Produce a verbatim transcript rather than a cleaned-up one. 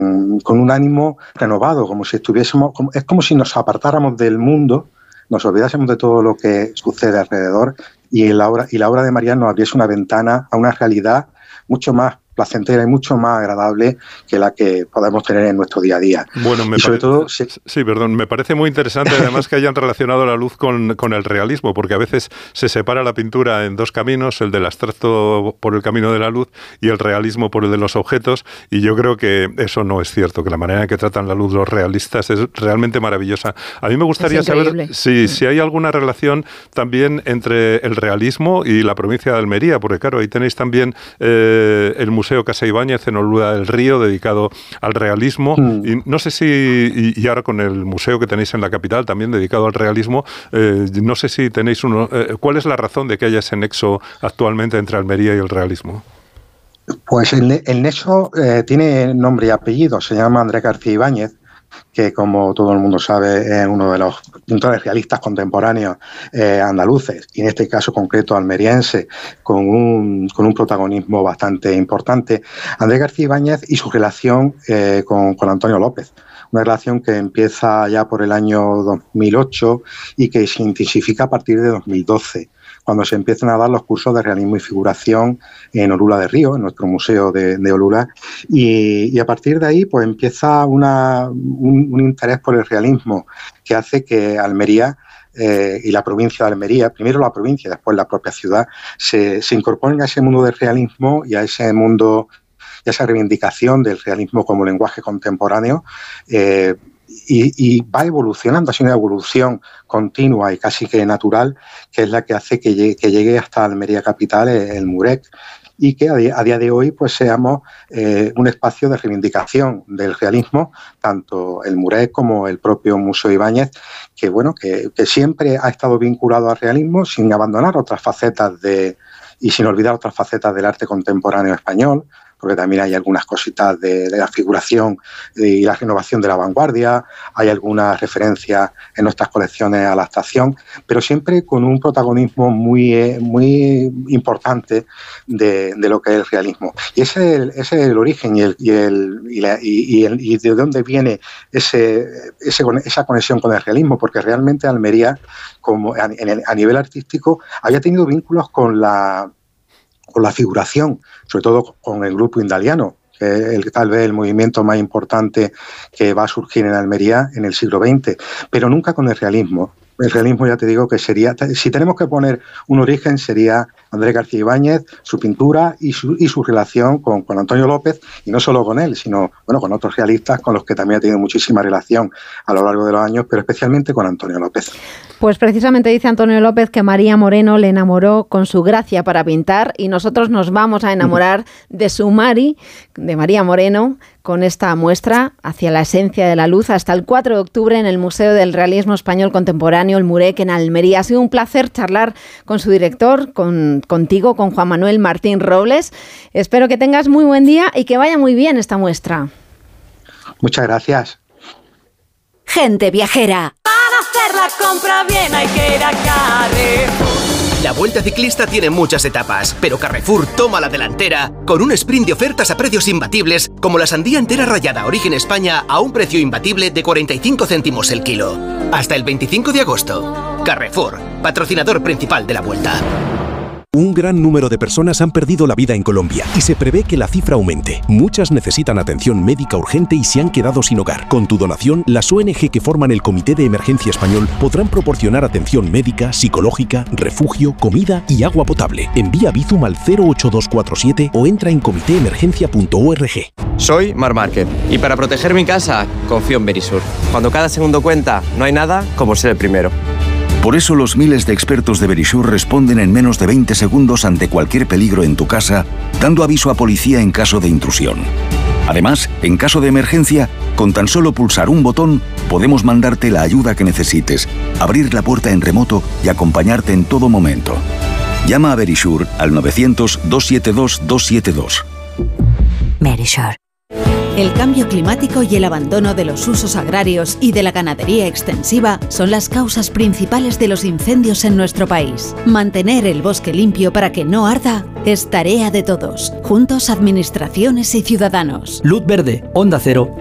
con un ánimo renovado, como si estuviésemos, como, es como si nos apartáramos del mundo, nos olvidásemos de todo lo que sucede alrededor y la obra, y la obra de María nos abriese una ventana a una realidad mucho más placentera y mucho más agradable que la que podemos tener en nuestro día a día. Bueno, me y sobre pare... todo, sí. sí, perdón, me parece muy interesante además que hayan relacionado la luz con, con el realismo, porque a veces se separa la pintura en dos caminos, el del abstracto por el camino de la luz y el realismo por el de los objetos, y yo creo que eso no es cierto, que la manera en que tratan la luz los realistas es realmente maravillosa. A mí me gustaría saber si, si hay alguna relación también entre el realismo y la provincia de Almería, porque claro, ahí tenéis también eh, el Museo Casa Ibáñez en Olula del Río, dedicado al realismo, mm. y no sé si, y, y ahora con el museo que tenéis en la capital, también dedicado al realismo, eh, no sé si tenéis uno, eh, ¿cuál es la razón de que haya ese nexo actualmente entre Almería y el realismo? Pues el, el nexo eh, tiene nombre y apellido, se llama Andrés García Ibáñez, que como todo el mundo sabe es uno de los pintores realistas contemporáneos eh, andaluces, y en este caso concreto almeriense, con un, con un protagonismo bastante importante. Andrés García Ibáñez y su relación eh, con, con Antonio López, una relación que empieza ya por el año dos mil ocho y que se intensifica a partir de dos mil doce, cuando se empiezan a dar los cursos de realismo y figuración en Olula de Río, en nuestro museo de, de Olula, y, y a partir de ahí pues empieza una, un, un interés por el realismo que hace que Almería eh, y la provincia de Almería, primero la provincia y después la propia ciudad, se, se incorporen a ese mundo del realismo y a ese mundo, y a esa reivindicación del realismo como lenguaje contemporáneo, eh, Y, y va evolucionando, ha sido una evolución continua y casi que natural, que es la que hace que llegue, que llegue hasta Almería capital el, el MUREC, y que a día, a día de hoy pues seamos eh, un espacio de reivindicación del realismo, tanto el MUREC como el propio Museo Ibáñez, que bueno, que, que siempre ha estado vinculado al realismo sin abandonar otras facetas de, y sin olvidar otras facetas del arte contemporáneo español, porque también hay algunas cositas de, de la figuración y la renovación de la vanguardia, hay algunas referencias en nuestras colecciones a la estación, pero siempre con un protagonismo muy, muy importante de, de lo que es el realismo. Y ese es el, ese es el origen y, el, y, el, y, la, y, y, el, y de dónde viene ese, ese, esa conexión con el realismo, porque realmente Almería, como a, en el, a nivel artístico, había tenido vínculos con la... con la figuración, sobre todo con el grupo indaliano, que es el, tal vez el movimiento más importante que va a surgir en Almería en el siglo veinte, pero nunca con el realismo. El realismo, ya te digo, que sería, si tenemos que poner un origen, sería Andrés García Ibáñez, su pintura y su, y su relación con, con Antonio López, y no solo con él, sino bueno, con otros realistas con los que también ha tenido muchísima relación a lo largo de los años, pero especialmente con Antonio López. Pues precisamente dice Antonio López que María Moreno le enamoró con su gracia para pintar, y nosotros nos vamos a enamorar de su Mari, de María Moreno, con esta muestra hacia la esencia de la luz hasta el cuatro de octubre en el Museo del Realismo Español Contemporáneo, el MUREC, en Almería. Ha sido un placer charlar con su director, con, contigo, con Juan Manuel Martín Robles. Espero que tengas muy buen día y que vaya muy bien esta muestra. Muchas gracias. Gente viajera. Para hacer la compra bien hay que ir a Carrefour. La Vuelta Ciclista tiene muchas etapas, pero Carrefour toma la delantera con un sprint de ofertas a precios imbatibles, como la sandía entera rallada Origen España a un precio imbatible de cuarenta y cinco céntimos el kilo. Hasta el veinticinco de agosto. Carrefour, patrocinador principal de la Vuelta. Un gran número de personas han perdido la vida en Colombia y se prevé que la cifra aumente. Muchas necesitan atención médica urgente y se han quedado sin hogar. Con tu donación, las O N G que forman el Comité de Emergencia Español podrán proporcionar atención médica, psicológica, refugio, comida y agua potable. Envía Bizum al cero ocho dos cuatro siete o entra en comité emergencia punto org. Soy Mar Márquez y para proteger mi casa confío en Verisur. Cuando cada segundo cuenta, no hay nada como ser el primero. Por eso los miles de expertos de Verisur responden en menos de veinte segundos ante cualquier peligro en tu casa, dando aviso a policía en caso de intrusión. Además, en caso de emergencia, con tan solo pulsar un botón, podemos mandarte la ayuda que necesites, abrir la puerta en remoto y acompañarte en todo momento. Llama a Verisur al novecientos, dos siete dos, dos siete dos. Verisur. El cambio climático y el abandono de los usos agrarios y de la ganadería extensiva son las causas principales de los incendios en nuestro país. Mantener el bosque limpio para que no arda es tarea de todos, juntos administraciones y ciudadanos. Luz Verde, Onda Cero.